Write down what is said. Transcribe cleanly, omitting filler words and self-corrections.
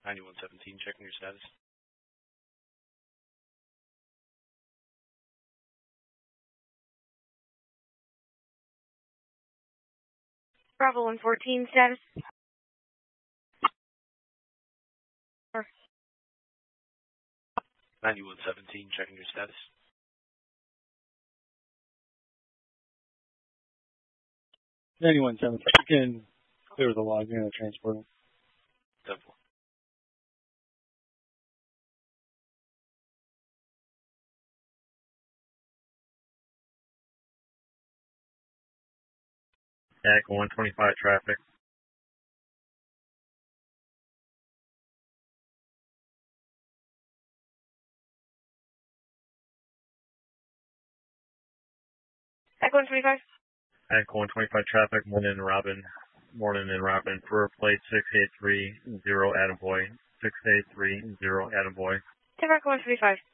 9117, checking your status. Bravo 114, status. 9117, checking your status. 9117, you can clear the log and the transport. 10-4. Echo 125 traffic. Echo 125. Echo 125 traffic, Morning and Robin, for plate 6830 Adam Boy, 6830 Adam Boy. Echo 135.